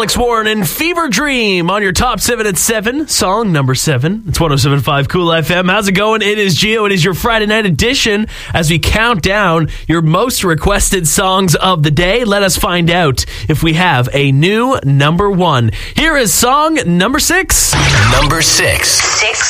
Alex Warren and Fever Dream on your top 7 at 7. Song number 7. It's 107.5 Cool FM. How's it going? It is Gio. It is your Friday night edition as we count down your most requested songs of the day. Let us find out if we have a new number 1. Here is song number 6. Number 6.